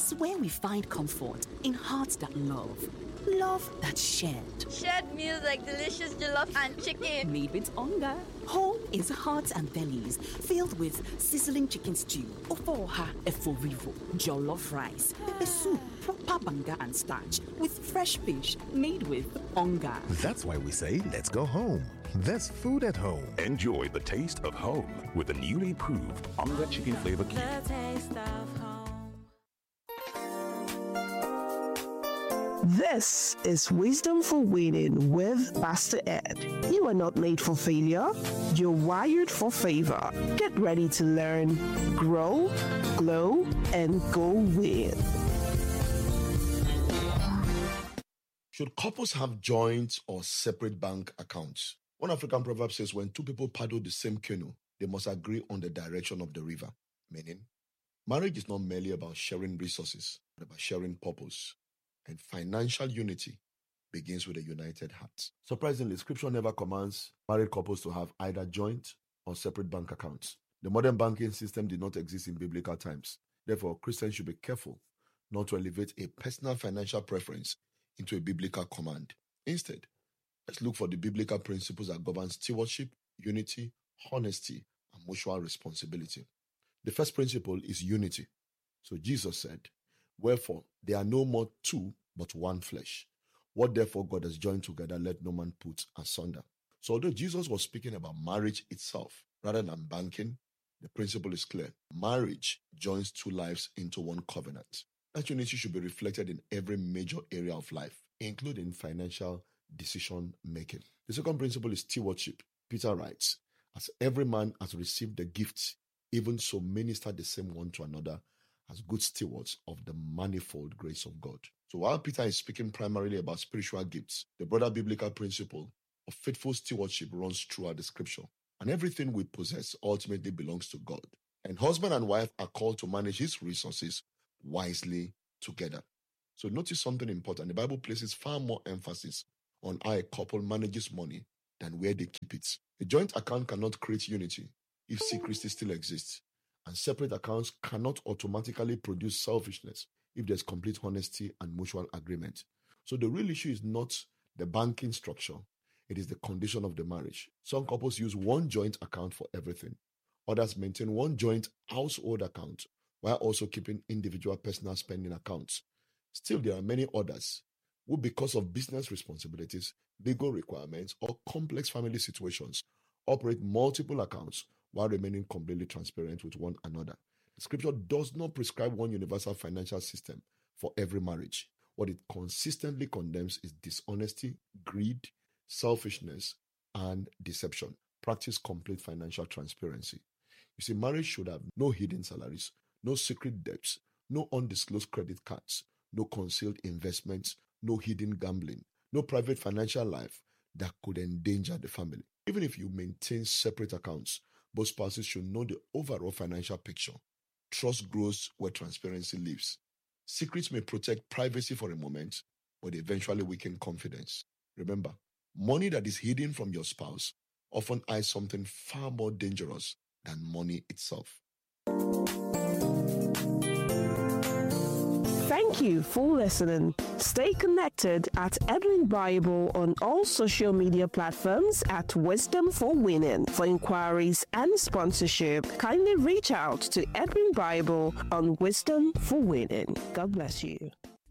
is where we find comfort in hearts that love. Love that's shared. Shared meals like delicious jollof and chicken. Made with hunger. Home is hearts and bellies filled with sizzling chicken stew, ofoha eforivo, jollof rice, pepper soup, proper banga and starch with fresh fish made with hunger. That's why we say let's go home. There's food at home. Enjoy the taste of home with the newly improved Onga Chicken Flavor Cube. The taste of home. This is Wisdom for Winning with Pastor Ed. You are not made for failure, you're wired for favor. Get ready to learn, grow, glow, and go win. Should couples have joint or separate bank accounts? One African proverb says when two people paddle the same canoe, they must agree on the direction of the river. Meaning, marriage is not merely about sharing resources, but about sharing purpose. And financial unity begins with a united heart. Surprisingly, Scripture never commands married couples to have either joint or separate bank accounts. The modern banking system did not exist in biblical times. Therefore, Christians should be careful not to elevate a personal financial preference into a biblical command. Instead, let's look for the biblical principles that govern stewardship, unity, honesty, and mutual responsibility. The first principle is unity. So Jesus said, "Wherefore, there are no more two, but one flesh. What therefore God has joined together, let no man put asunder." So although Jesus was speaking about marriage itself, rather than banking, the principle is clear. Marriage joins two lives into one covenant. That unity should be reflected in every major area of life, including financial decision making. The second principle is stewardship. Peter writes, "As every man has received the gifts, even so minister the same one to another, as good stewards of the manifold grace of God." So while Peter is speaking primarily about spiritual gifts, the broader biblical principle of faithful stewardship runs throughout the scripture. And everything we possess ultimately belongs to God. And husband and wife are called to manage his resources wisely together. So notice something important. The Bible places far more emphasis on how a couple manages money than where they keep it. A joint account cannot create unity if secrecy still exists. And separate accounts cannot automatically produce selfishness if there's complete honesty and mutual agreement. So the real issue is not the banking structure, it is the condition of the marriage. Some couples use one joint account for everything. Others maintain one joint household account while also keeping individual personal spending accounts. Still, there are many others who, because of business responsibilities, legal requirements, or complex family situations, operate multiple accounts while remaining completely transparent with one another. The scripture does not prescribe one universal financial system for every marriage. What it consistently condemns is dishonesty, greed, selfishness, and deception. Practice complete financial transparency. You see, marriage should have no hidden salaries, no secret debts, no undisclosed credit cards, no concealed investments, no hidden gambling, no private financial life that could endanger the family. Even if you maintain separate accounts, both spouses should know the overall financial picture. Trust grows where transparency lives. Secrets may protect privacy for a moment, but eventually weaken confidence. Remember, money that is hidden from your spouse often hides something far more dangerous than money itself. Thank you for listening. Stay connected at Edwin Bible on all social media platforms at Wisdom for Winning. For inquiries and sponsorship, kindly reach out to Edwin Bible on Wisdom for Winning. God bless you.